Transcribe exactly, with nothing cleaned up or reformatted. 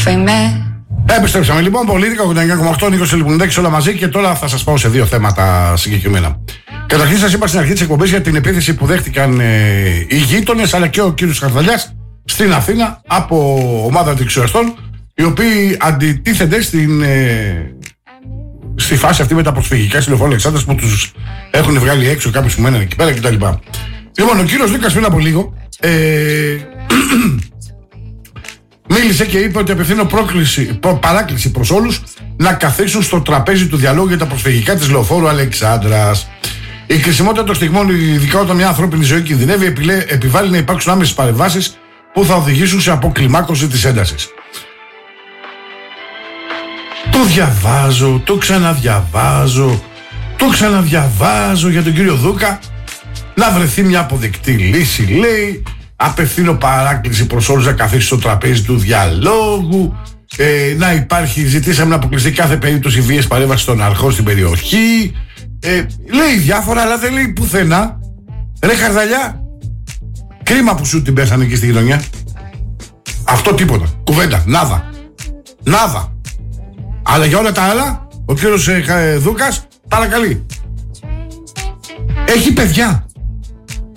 Επιστρέψαμε λοιπόν. Πολίτικα ογδόντα εννιά κόμμα οκτώ, Νίκος Ελπουλντάκης, όλα μαζί. Και τώρα θα σας πάω σε δύο θέματα συγκεκριμένα. Καταρχήν, σας είπα στην αρχή της εκπομπής για την επίθεση που δέχτηκαν ε, οι γείτονες αλλά και ο κύριος Χαρδαλιάς στην Αθήνα από ομάδα αντιξιαστών, οι οποίοι αντιτίθενται στην, ε, στη φάση αυτή με τα προσφυγικά στη Λεωφόρο Αλεξάνδρας που τους έχουν βγάλει έξω κάποιους που μένουν εκεί πέρα κτλ. Λοιπόν, ο κύριος Λούκας πριν από λίγο ε, μίλησε και είπε ότι απευθύνω πρόκληση, προ, παράκληση προς όλους να καθίσουν στο τραπέζι του διαλόγου για τα προσφυγικά της Λεωφόρου Αλεξάνδρας. Η κρισιμότητα των στιγμών, ειδικά όταν μια ανθρώπινη ζωή κινδυνεύει, επιλέ, επιβάλλει να υπάρξουν άμεσες παρεμβάσεις που θα οδηγήσουν σε αποκλιμάκωση της έντασης. Το διαβάζω, το ξαναδιαβάζω, το ξαναδιαβάζω για τον κύριο Δούκα. Να βρεθεί μια αποδεκτή λύση, λέει. Απευθύνω παράκληση προς όλους να καθίσει στο τραπέζι του διαλόγου. Ε, να υπάρχει, ζητήσαμε να αποκλειστεί κάθε περίπτωση βίαιης παρέμβασης των αρχών στην περιοχή. Ε, λέει διάφορα, αλλά δεν λέει πουθενά. Ρε Χαρδαλιά, κρίμα που σου την πέσανε εκεί στη γειτονιά. Αυτό τίποτα. Κουβέντα, νάδα. Νάδα. Αλλά για όλα τα άλλα, ο κύριος ε, Δούκας παρακαλεί. Έχει παιδιά.